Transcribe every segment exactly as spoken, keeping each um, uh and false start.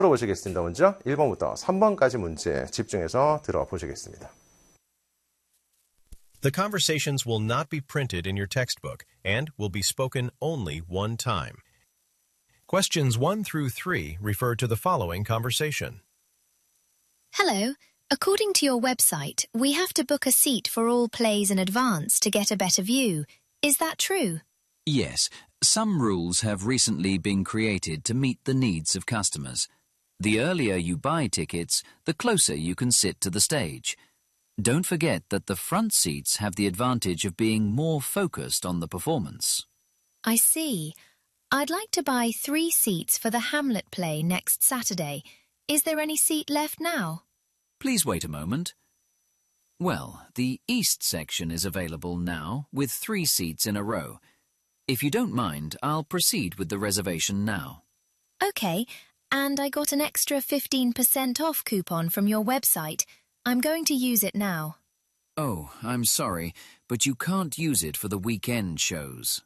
들어보시겠습니다. 먼저 일 번부터 삼 번까지 문제 집중해서 들어보시겠습니다. The conversations will not be printed in your textbook and will be spoken only one time. Questions one through three refer to the following conversation. Hello. According to your website, we have to book a seat for all plays in advance to get a better view. Is that true? Yes, some rules have recently been created to meet the needs of customers. The earlier you buy tickets, the closer you can sit to the stage. Don't forget that the front seats have the advantage of being more focused on the performance. I see. I'd like to buy three seats for the Hamlet play next Saturday. Is there any seat left now? Please wait a moment. Well, the East section is available now with three seats in a row. If you don't mind, I'll proceed with the reservation now. Okay, and I got an extra fifteen percent off coupon from your website. I'm going to use it now. Oh, I'm sorry, but you can't use it for the weekend shows.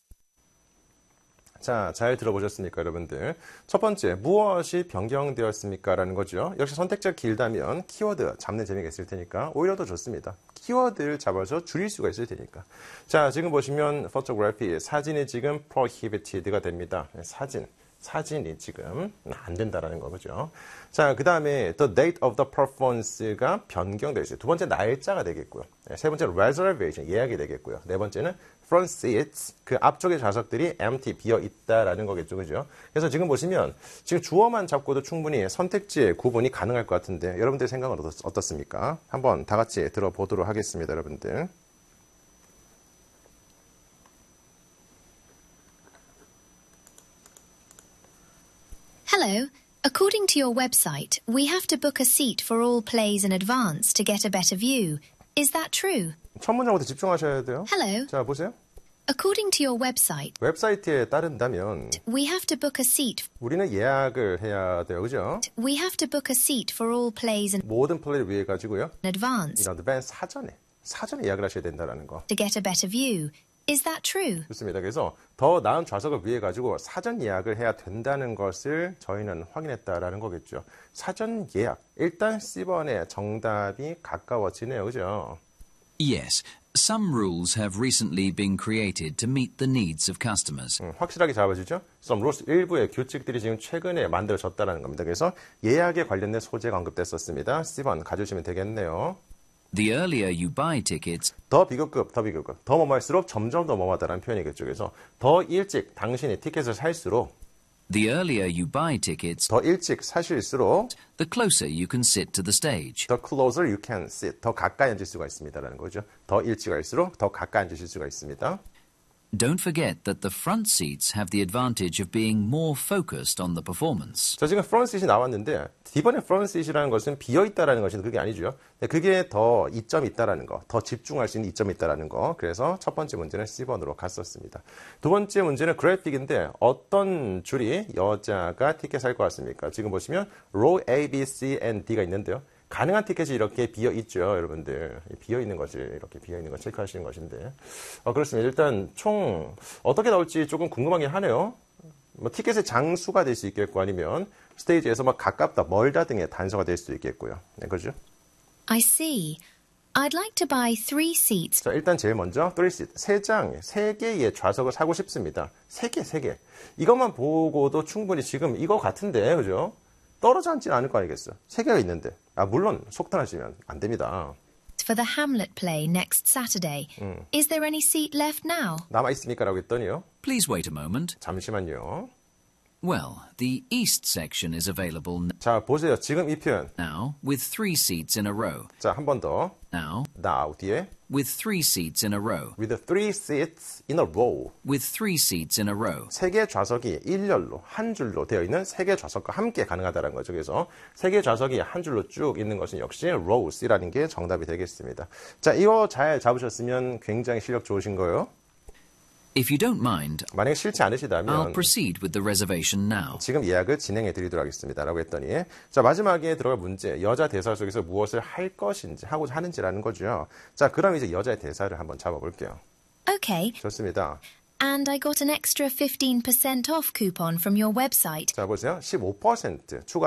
자, 잘 들어보셨습니까, 여러분들? 첫 번째, 무엇이 변경되었습니까? 라는 거죠. 역시 선택지가 길다면 키워드 잡는 재미가 있을 테니까 오히려 더 좋습니다. 키워드를 잡아서 줄일 수가 있을 테니까. 자, 지금 보시면 photography, 사진이 지금 prohibited가 됩니다. 사진. 사진이 지금 안 된다라는 거죠. 자, 그 다음에 the date of the performance가 변경되어 있어요. 두 번째 날짜가 되겠고요. 세 번째는 reservation, 예약이 되겠고요. 네 번째는 front seats, 그 앞쪽의 좌석들이 empty, 비어 있다라는 거겠죠. 그죠? 그래서 지금 보시면 지금 주어만 잡고도 충분히 선택지의 구분이 가능할 것 같은데 여러분들 생각은 어떻, 어떻습니까? 한번 다 같이 들어보도록 하겠습니다, 여러분들. Hello. According to your website, we have to book a seat for all plays in advance to get a better view. Is that true? 첫 문장부터 집중하셔야 돼요. Hello. 자, 보세요. According to your website, 웹사이트에 따른다면 we have to book a seat. 우리는 예약을 해야 돼요. 그죠? We have to book a seat for all plays in 모든 플레이를 위해 가지고요. advance in advance, 사전에. 사전에 예약을 하셔야 된다는 거. to get a better view. Is that true? 좋습니다. 그래서 더 나은 좌석을 위해 가지고 사전 예약을 해야 된다는 것을 저희는 확인했다라는 거겠죠. 사전 예약. 일단 씨 번의 정답이 가까워지네요. 그죠? Yes, some rules have recently been created to meet the needs of customers. 음, 확실하게 잡아주죠. Some rules, 일부의 규칙들이 지금 최근에 만들어졌다는 겁니다. 그래서 예약에 관련된 소재가 언급됐었습니다. 씨 번 가주시면 되겠네요. The earlier you buy tickets, 더 비교급, 더 비교급. 더 뭐뭐할수록 점점 더 뭐뭐하다라는 표현이겠죠. 그래서 더 일찍 당신이 티켓을 살수록 the earlier you buy tickets, 더 일찍 사실수록 the closer you can sit to the stage. the closer you can sit. 더 가까이 앉을 수가 있습니다라는 거죠. 더 일찍 갈수록 더 가까이 앉으실 수가 있습니다. Don't forget that the front seats have the advantage of being more focused on the performance. 자, 지금 front seat이 나왔는데 이번에 front seat이라는 것은 비어있다라는 것인데 그게 아니죠. 그게 더 이점이 있다라는 거, 더 집중할 수 있는 이점이 있다라는 거. 그래서 첫 번째 문제는 씨 번으로 갔었습니다. 두 번째 문제는 그래픽인데 어떤 줄이 여자가 티켓 살 것 같습니까? 지금 보시면 row A, B, C, and D가 있는데요. 가능한 티켓이 이렇게 비어 있죠, 여러분들. 비어 있는 것을 이렇게 비어 있는 걸 체크하시는 것인데. 어, 그렇습니다. 일단 총 어떻게 나올지 조금 궁금하긴 하네요. 뭐 티켓의 장수가 될 수 있겠고 아니면 스테이지에서 막 가깝다, 멀다 등의 단서가 될 수도 있겠고요. 네, 그죠? I see. I'd like to buy three seats. 자, 일단 제일 먼저 three seat, 세 장, 세 개의 좌석을 사고 싶습니다. 세 개, 세 개. 이것만 보고도 충분히 지금 이거 같은데, 그죠? 떨어져 앉지는 않을 거 아니겠어. 세 개가 있는데. 아, 물론 속단하시면 안 됩니다. For the Hamlet play next Saturday. 음. Is there any seat left now? 남아 있습니까? 라고 했더니요. Please wait a moment. 잠시만요. Well, the East section is available 자, 보세요. 지금 이 표현. now with three seats in a row. 자, 한 번 더. Now, now 뒤에. with three seats in a row. with three seats in a row. With three seats in a row. 세 개의 좌석이 일렬로, 한 줄로 되어 있는 세 개의 좌석과 함께 가능하다는 거죠. 그래서 세 개의 좌석이 한 줄로 쭉 있는 것은 역시 row C라는 게 정답이 되겠습니다. 자, 이거 잘 잡으셨으면 굉장히 실력 좋으신 거예요. If you don't mind, 만약에 싫지 않으시다면 I'll proceed with the reservation now. 지금 예약을 진행해 드리도록 하겠습니다. 라고 했더니 자, 마지막에 들어갈 문제, 여자 대사 속에서 무엇을 할 것인지, 하고자 하는지라는 거죠. 자, 그럼 이제 여자의 대사를 한번 잡아볼게요. Okay. 좋습니다. And I got an extra fifteen percent off coupon from your website. 자, 보세요. 십오 퍼센트 추가